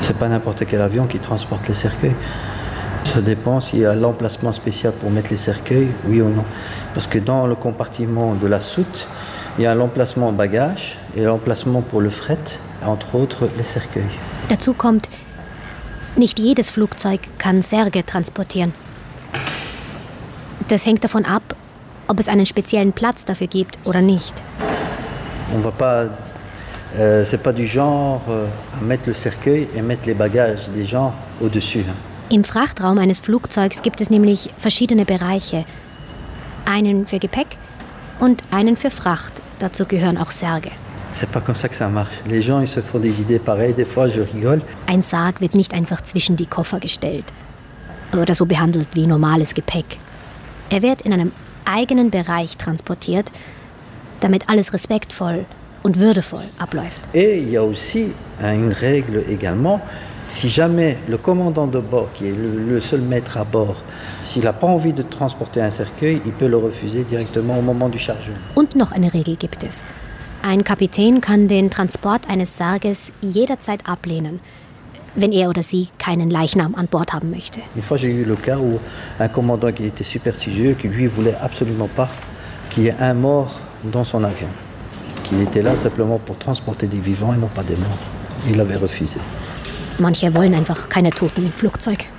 C'est pas n'importe quel avion qui transporte les cercueils. Ça dépend s'il y a l'emplacement spécial pour mettre les cercueils, oui ou non. Parce que dans le compartiment de la soute, il y a l'emplacement bagages et l'emplacement pour le fret, entre autres les cercueils. Dazu kommt, nicht jedes Flugzeug kann Särge transportieren. Das hängt davon ab, ob es einen speziellen Platz dafür gibt oder nicht. On va pas, c'est pas du genre à mettre le cercueil et mettre les bagages des gens au-dessus. Im Frachtraum eines Flugzeugs gibt es nämlich verschiedene Bereiche. Einen für Gepäck und einen für Fracht. Dazu gehören auch Särge. C'est pas comme ça que ça marche. Les gens, ils se font des idées pareilles. Des fois, je rigole. Ein Sarg wird nicht einfach zwischen die Koffer gestellt oder so behandelt wie normales Gepäck. Er wird in einem eigenen Bereich transportiert, damit alles respektvoll und würdevoll abläuft. Et il y a aussi une règle également. Si jamais le commandant de bord, qui est le seul maître à bord, s'il n'a pas envie de transporter un cercueil, il peut le refuser directement au moment du chargement. Und noch eine Regel gibt es. Ein Kapitän kann den Transport eines Sarges jederzeit ablehnen, wenn er oder sie keinen Leichnam an Bord haben möchte. Une fois, j'ai eu le cas où un commandant qui était superstitieux, qui lui voulait absolument pas qu'il y ait un mort dans son avion, qu'il était là simplement pour transporter des vivants et non pas des morts. Il avait refusé. Manche wollen einfach keine Toten im Flugzeug.